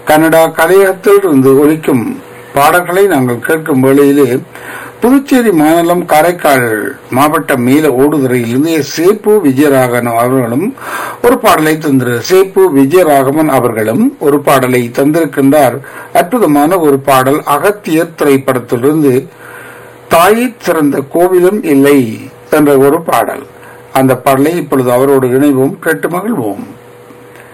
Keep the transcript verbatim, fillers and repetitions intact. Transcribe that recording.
Canada கலையகத்தில் இருந்து ஒலிக்கும் பாடல்களை நாங்கள் கேட்கும் வேளையிலே புதுச்சேரி மாநிலம் காரைக்கால் மாவட்டம் மேல ஓடுதுறையிலிருந்து சேப்பு விஜயராகவன் அவர்களும் ஒரு பாடலை தந்திரு சேப்பு விஜயராகவன் அவர்களும் ஒரு பாடலை தந்திருக்கின்றார். அற்புதமான ஒரு பாடல் அகத்தியர் திரைப்படத்திலிருந்து தாயை சிறந்த கோவிலும் இல்லை என்ற ஒரு பாடல். அந்த பாடலை இப்பொழுது அவரோடு இணைவோம், கேட்டு மகிழ்வோம்.